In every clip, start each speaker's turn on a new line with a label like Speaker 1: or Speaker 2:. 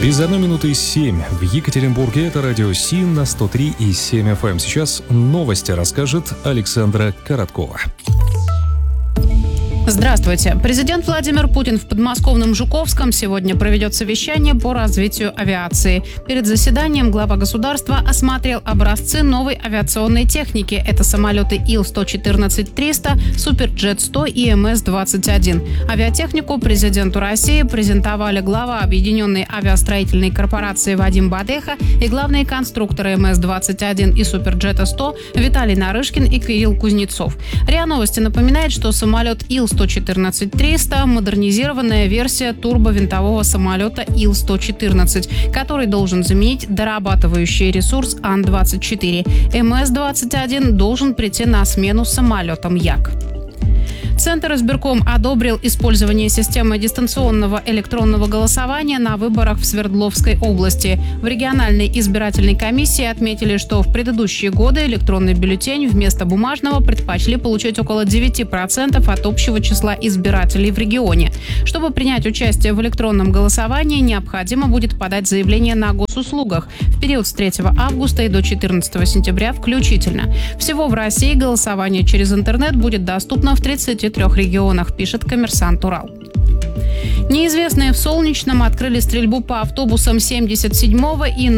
Speaker 1: Без 1 минуты 7 в Екатеринбурге. Это радио СИН на 103,7 FM. Сейчас новости расскажет Александра Короткова.
Speaker 2: Здравствуйте. Президент Владимир Путин в подмосковном Жуковском сегодня проведет совещание по развитию авиации. Перед заседанием глава государства осмотрел образцы новой авиационной техники. Это самолеты Ил-114-300, Суперджет-100 и МС-21. Авиатехнику президенту России презентовали глава Объединенной авиастроительной корпорации Вадим Бадеха и главные конструкторы МС-21 и Суперджета-100 Виталий Нарышкин и Кирилл Кузнецов. РИА Новости напоминает, что самолет Ил-114-300 – модернизированная версия турбовинтового самолета Ил-114, который должен заменить дорабатывающий ресурс Ан-24. МС-21 должен прийти на смену самолетам Як. Центр избирком одобрил использование системы дистанционного электронного голосования на выборах в Свердловской области. В региональной избирательной комиссии отметили, что в предыдущие годы электронный бюллетень вместо бумажного предпочли получить около 9% от общего числа избирателей в регионе. Чтобы принять участие в электронном голосовании, необходимо будет подать заявление на госуслугах в период с 3 августа и до 14 сентября включительно. Всего в России голосование через интернет будет доступно в 33 регионах, пишет «Коммерсант Урал». Неизвестные в Солнечном открыли стрельбу по автобусам 77-го и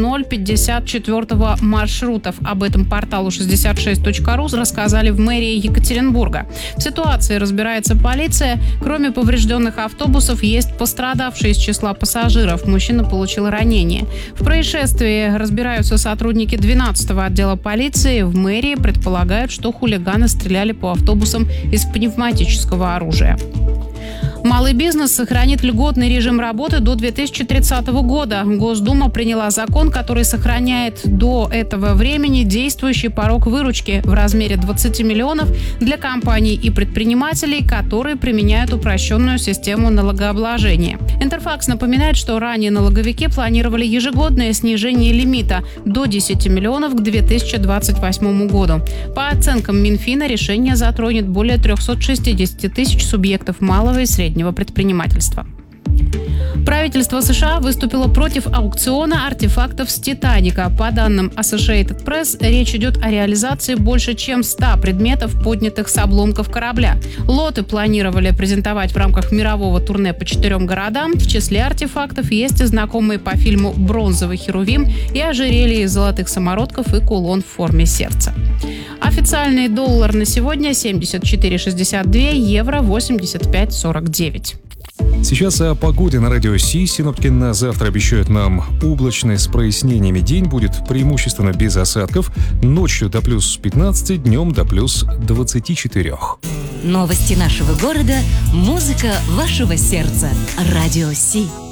Speaker 2: 054-го маршрутов. Об этом порталу 66.ру рассказали в мэрии Екатеринбурга. В ситуации разбирается полиция. Кроме поврежденных автобусов, есть пострадавшие из числа пассажиров. Мужчина получил ранение. В происшествии разбираются сотрудники 12-го отдела полиции. В мэрии предполагают, что хулиганы стреляли по автобусам из пневматического оружия. Малый бизнес сохранит льготный режим работы до 2030 года. Госдума приняла закон, который сохраняет до этого времени действующий порог выручки в размере 20 миллионов для компаний и предпринимателей, которые применяют упрощенную систему налогообложения. Интерфакс напоминает, что ранее налоговики планировали ежегодное снижение лимита до 10 миллионов к 2028 году. По оценкам Минфина, решение затронет более 360 тысяч субъектов малого и среднего предпринимательства. Правительство США выступило против аукциона артефактов с «Титаника». По данным Associated Press, речь идет о реализации больше чем 100 предметов, поднятых с обломков корабля. Лоты планировали презентовать в рамках мирового турне по 4 городам. В числе артефактов есть и знакомые по фильму «Бронзовый херувим» и ожерелье из золотых самородков и кулон в форме сердца. Официальный доллар на сегодня 74,62, евро 85,49.
Speaker 1: Сейчас о погоде на радио Си. Синоптики на завтра обещают нам облачный с прояснениями. День будет преимущественно без осадков. Ночью до плюс 15, днем до плюс 24.
Speaker 3: Новости нашего города, музыка вашего сердца. Радио Си.